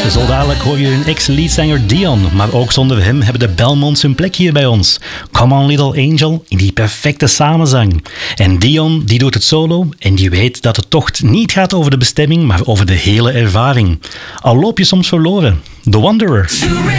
Zo dadelijk hoor je hun ex-leadzanger Dion, maar ook zonder hem hebben de Belmonts hun plek hier bij ons. Come on Little Angel, in die perfecte samenzang. En Dion, die doet het solo en die weet dat de tocht niet gaat over de bestemming, maar over de hele ervaring. Al loop je soms verloren. The Wanderer.